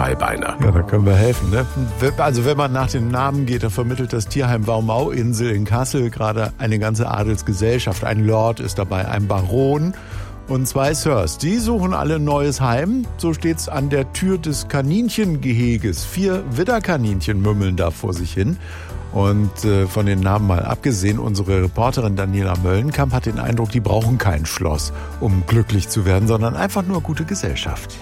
Zweibeiner. Ja, da können wir helfen, ne? Also wenn man nach den Namen geht, dann vermittelt das Tierheim Waumauinsel in Kassel gerade eine ganze Adelsgesellschaft. Ein Lord ist dabei, ein Baron und 2 Sirs. Die suchen alle ein neues Heim. So steht's an der Tür des Kaninchengeheges. 4 Widderkaninchen mümmeln da vor sich hin. Und von den Namen mal abgesehen, unsere Reporterin Daniela Möllenkamp hat den Eindruck, die brauchen kein Schloss, um glücklich zu werden, sondern einfach nur gute Gesellschaft.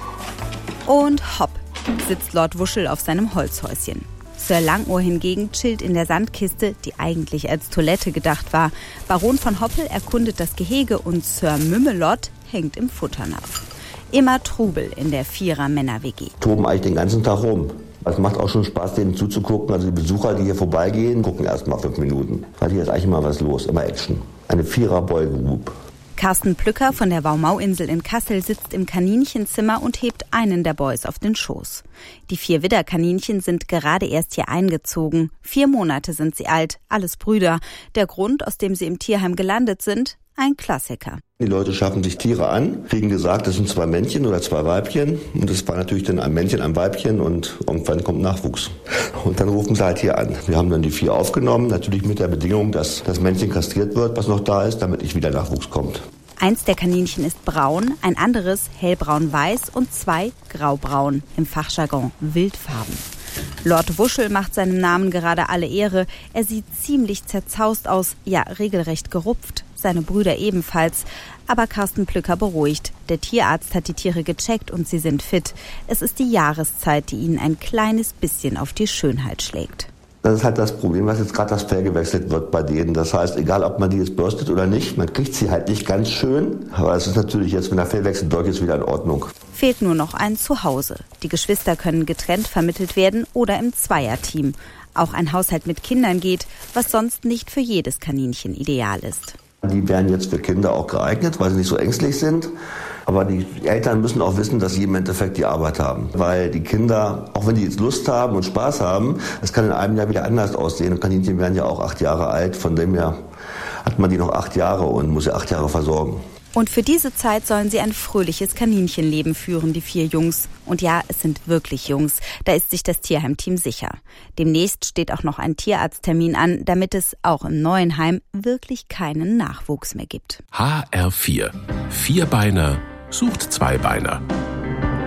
Und hopp, sitzt Lord Wuschel auf seinem Holzhäuschen. Sir Langohr hingegen chillt in der Sandkiste, die eigentlich als Toilette gedacht war. Baron von Hoppel erkundet das Gehege und Sir Mümmelott hängt im Futternapf. Immer Trubel in der 4er-Männer-WG. Toben eigentlich den ganzen Tag rum. Es macht auch schon Spaß, denen zuzugucken. Also die Besucher, die hier vorbeigehen, gucken erst mal 5 Minuten. Weil hier ist eigentlich immer was los, immer Action. Eine 4er-Boy-Group. Carsten Plücker von der Waumauinsel in Kassel sitzt im Kaninchenzimmer und hebt einen der Boys auf den Schoß. Die 4 Widderkaninchen sind gerade erst hier eingezogen. 4 Monate sind sie alt, alles Brüder. Der Grund, aus dem sie im Tierheim gelandet sind, ein Klassiker. Die Leute schaffen sich Tiere an, kriegen gesagt, das sind 2 Männchen oder 2 Weibchen. Und das war natürlich dann ein Männchen, ein Weibchen und irgendwann kommt Nachwuchs. Und dann rufen sie halt hier an. Wir haben dann die 4 aufgenommen, natürlich mit der Bedingung, dass das Männchen kastriert wird, was noch da ist, damit nicht wieder Nachwuchs kommt. Eins der Kaninchen ist braun, ein anderes hellbraun-weiß und 2 graubraun, im Fachjargon Wildfarben. Lord Wuschel macht seinem Namen gerade alle Ehre. Er sieht ziemlich zerzaust aus, ja regelrecht gerupft. Seine Brüder ebenfalls. Aber Carsten Plücker beruhigt. Der Tierarzt hat die Tiere gecheckt und sie sind fit. Es ist die Jahreszeit, die ihnen ein kleines bisschen auf die Schönheit schlägt. Das ist halt das Problem, dass jetzt gerade das Fell gewechselt wird bei denen. Das heißt, egal ob man die jetzt bürstet oder nicht, man kriegt sie halt nicht ganz schön. Aber es ist natürlich jetzt, wenn der Fellwechsel durch ist, wieder in Ordnung. Fehlt nur noch ein Zuhause. Die Geschwister können getrennt vermittelt werden oder im Zweierteam. Auch ein Haushalt mit Kindern geht, was sonst nicht für jedes Kaninchen ideal ist. Die wären jetzt für Kinder auch geeignet, weil sie nicht so ängstlich sind. Aber die Eltern müssen auch wissen, dass sie im Endeffekt die Arbeit haben. Weil die Kinder, auch wenn die jetzt Lust haben und Spaß haben, es kann in einem Jahr wieder anders aussehen. Und Kaninchen werden ja auch 8 Jahre alt. Von dem her hat man die noch 8 Jahre und muss sie 8 Jahre versorgen. Und für diese Zeit sollen sie ein fröhliches Kaninchenleben führen, die 4 Jungs. Und ja, es sind wirklich Jungs. Da ist sich das Tierheimteam sicher. Demnächst steht auch noch ein Tierarzttermin an, damit es auch im neuen Heim wirklich keinen Nachwuchs mehr gibt. HR4. Vierbeiner sucht Zweibeiner.